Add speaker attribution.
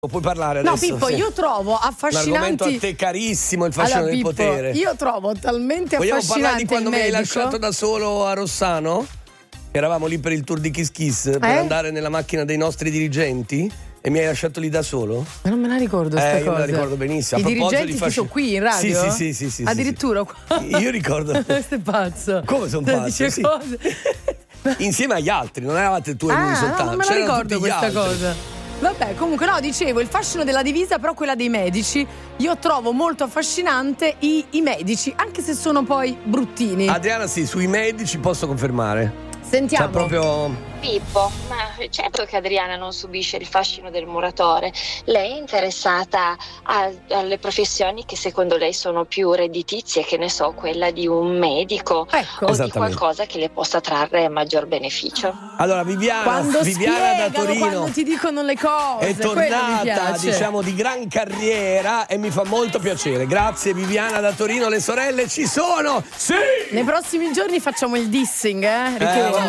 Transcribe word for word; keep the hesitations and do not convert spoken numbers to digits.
Speaker 1: Puoi parlare
Speaker 2: No,
Speaker 1: adesso?
Speaker 2: Pippo,
Speaker 1: sì.
Speaker 2: io trovo affascinanti.
Speaker 1: L'argomento a te carissimo, il fascino
Speaker 2: allora,
Speaker 1: del
Speaker 2: Pippo,
Speaker 1: potere.
Speaker 2: Io trovo talmente
Speaker 1: Vogliamo
Speaker 2: affascinante.
Speaker 1: parlare di quando
Speaker 2: il
Speaker 1: mi hai
Speaker 2: medico.
Speaker 1: lasciato da solo a Rossano? Eravamo lì per il tour di Kiss Kiss per
Speaker 2: Eh?
Speaker 1: andare nella macchina dei nostri dirigenti e mi hai lasciato lì da solo?
Speaker 2: Ma non me la ricordo sta
Speaker 1: Eh, io
Speaker 2: cosa.
Speaker 1: me la ricordo benissimo.
Speaker 2: I
Speaker 1: A proposito
Speaker 2: dirigenti
Speaker 1: di
Speaker 2: che
Speaker 1: fasci-
Speaker 2: sono qui in radio?
Speaker 1: Sì, sì, sì, sì, sì,
Speaker 2: Addirittura
Speaker 1: sì.
Speaker 2: qua.
Speaker 1: Io ricordo.
Speaker 2: Questo è pazzo.
Speaker 1: Come sono
Speaker 2: Cioè,
Speaker 1: pazzo?
Speaker 2: dice
Speaker 1: Sì.
Speaker 2: cose.
Speaker 1: Insieme agli altri, non eravate tu e lui
Speaker 2: Ah,
Speaker 1: soltanto.
Speaker 2: no, non me la
Speaker 1: c'erano
Speaker 2: ricordo
Speaker 1: tutti gli
Speaker 2: questa
Speaker 1: altri.
Speaker 2: cosa. Vabbè, comunque no, dicevo, il fascino della divisa, però quella dei medici, io trovo molto affascinante i, i medici, anche se sono poi bruttini.
Speaker 1: Adriana, sì, sui medici posso confermare.
Speaker 2: Sentiamo.
Speaker 1: Cioè proprio...
Speaker 3: Pippo, ma certo che Adriana non subisce il fascino del muratore. Lei è interessata a- alle professioni che secondo lei sono più redditizie, che ne so, quella di un medico
Speaker 2: Ecco.
Speaker 3: o di
Speaker 1: Esattamente.
Speaker 3: qualcosa che le possa trarre maggior beneficio.
Speaker 1: Allora, Viviana,
Speaker 2: Quando
Speaker 1: Viviana da
Speaker 2: spiegano,
Speaker 1: Torino
Speaker 2: quando ti dicono le cose,
Speaker 1: è
Speaker 2: quello mi
Speaker 1: tornata,
Speaker 2: piace.
Speaker 1: diciamo, di gran carriera e mi fa molto piacere. Grazie Viviana da Torino, le sorelle ci sono! Sì!
Speaker 2: Nei prossimi giorni facciamo il dissing, eh?
Speaker 1: Eh,
Speaker 2: Ricorda.